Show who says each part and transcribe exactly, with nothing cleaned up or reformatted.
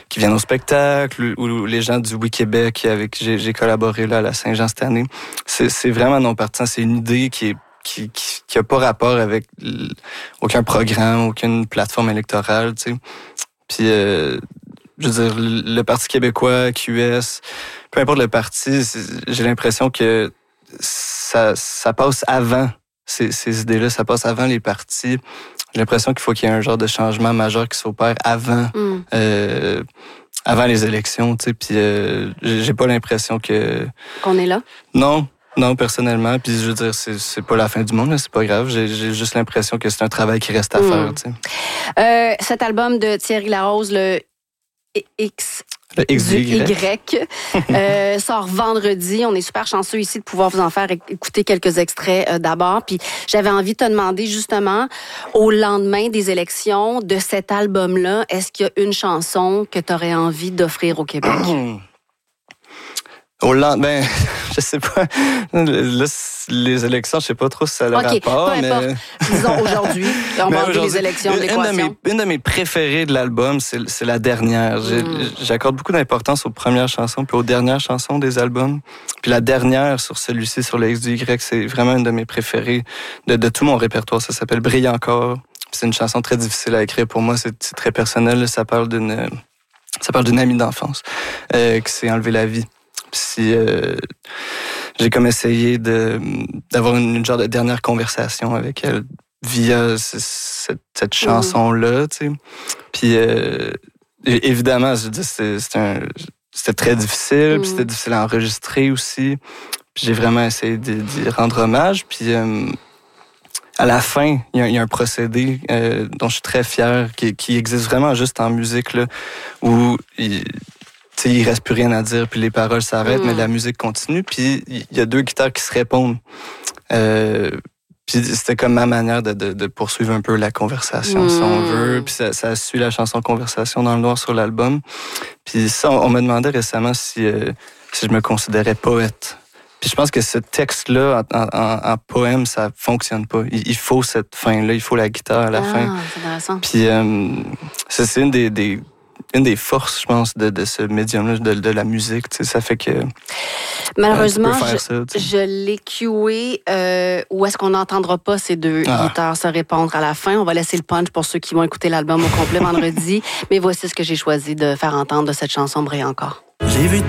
Speaker 1: qui viennent au spectacle, ou, ou les gens du Oui Québec avec qui j'ai, j'ai collaboré là à la Saint-Jean cette année. C'est, c'est vraiment non partisan. C'est une idée qui est qui qui, qui a pas rapport avec l- aucun programme, aucune plateforme électorale, tu sais. Puis euh, je veux dire, le Parti québécois, Q S, peu importe le parti, j'ai l'impression que ça, ça passe avant ces, ces idées-là, ça passe avant les partis. J'ai l'impression qu'il faut qu'il y ait un genre de changement majeur qui s'opère avant, mm. euh, avant les élections, tu sais. Puis euh, j'ai pas l'impression que
Speaker 2: qu'on est là.
Speaker 1: Non. Non, personnellement, puis je veux dire, c'est, c'est pas la fin du monde, là, c'est pas grave. J'ai, j'ai juste l'impression que c'est un travail qui reste à mmh. faire, tu sais.
Speaker 2: Euh, cet album de Thierry Larose, le X...
Speaker 1: Le X du Y,
Speaker 2: y, euh, sort vendredi. On est super chanceux ici de pouvoir vous en faire écouter quelques extraits euh, d'abord. Puis j'avais envie de te demander justement, au lendemain des élections, de cet album-là, est-ce qu'il y a une chanson que tu aurais envie d'offrir au Québec?
Speaker 1: Au lendemain, ben, je sais pas. Là, les élections, je sais pas trop si ça a le
Speaker 2: okay,
Speaker 1: rapport,
Speaker 2: peu
Speaker 1: mais...
Speaker 2: importe. Disons aujourd'hui, on va enlever les élections de l'équation.
Speaker 1: Une de, mes, une de mes préférées de l'album, c'est, c'est la dernière. J'ai, mm. J'accorde beaucoup d'importance aux premières chansons puis aux dernières chansons des albums. Puis la dernière sur celui-ci, sur le X du Y, c'est vraiment une de mes préférées de, de tout mon répertoire. Ça s'appelle « Brille encore ». C'est une chanson très difficile à écrire pour moi. C'est, c'est très personnel. Ça parle d'une, ça parle d'une amie d'enfance euh, qui s'est enlevée la vie. Puis euh, j'ai comme essayé de d'avoir une, une genre de dernière conversation avec elle via ce, cette, cette chanson-là, tu sais. Puis euh, évidemment, je veux dire, c'était, c'était, un, c'était très difficile, mm. puis c'était difficile à enregistrer aussi. Puis j'ai vraiment essayé d'y, d'y rendre hommage. Puis euh, à la fin, il y a, il y a un procédé euh, dont je suis très fier, qui, qui existe vraiment juste en musique, là, où... Il, T'sais, il reste plus rien à dire, puis les paroles s'arrêtent, mmh. mais la musique continue, puis il y a deux guitares qui se répondent. Euh, puis c'était comme ma manière de, de, de poursuivre un peu la conversation, mmh. si on veut. Puis ça, ça suit la chanson Conversation dans le noir sur l'album. Puis ça, on, on me demandait récemment si, euh, si je me considérais poète. Puis je pense que ce texte-là, en, en, en poème, ça fonctionne pas. Il, il faut cette fin-là, il faut la guitare à la
Speaker 2: ah,
Speaker 1: fin.
Speaker 2: C'est intéressant.
Speaker 1: Puis euh, ça, c'est une des... des une des forces, je pense, de, de ce médium-là, de, de la musique. Tu sais, ça fait que...
Speaker 2: Malheureusement,
Speaker 1: euh, je,
Speaker 2: ça, je l'ai cué euh, où est-ce qu'on n'entendra pas ces deux ah. guitares se répondre à la fin. On va laisser le punch pour ceux qui vont écouter l'album au complet vendredi. Mais voici ce que j'ai choisi de faire entendre de cette chanson Brille encore.
Speaker 3: J'ai vu